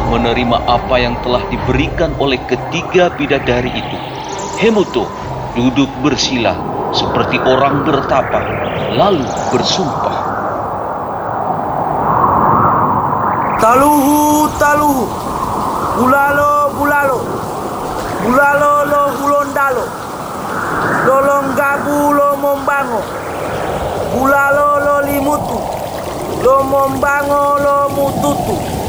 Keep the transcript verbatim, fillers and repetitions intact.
menerima apa yang telah diberikan oleh ketiga bidadari itu, Hemoto duduk bersila seperti orang bertapa, lalu bersumpah. Taluhu, taluhu, bulalo, bulalo, bulalo lo bulondalo, lolonggabu lo mombango, bulalo lo limutu, lo mombango lo mututu.